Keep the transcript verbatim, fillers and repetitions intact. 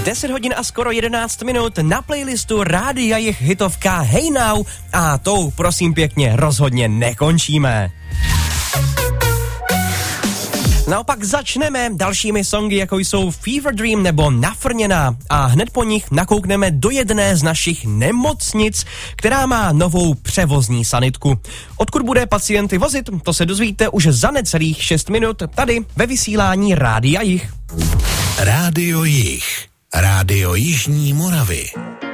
deset hodin a skoro jedenáct minut na playlistu Rádia Jich hitovka Hey Now a tou, prosím pěkně, rozhodně nekončíme. Naopak začneme dalšími songy, jako jsou Fever Dream nebo Nafrněná a hned po nich nakoukneme do jedné z našich nemocnic, která má novou převozní sanitku. Odkud bude pacienty vozit, to se dozvíte už za necelých šest minut tady ve vysílání Rádia Jich. Rádio Jich, Rádio Jižní Moravy.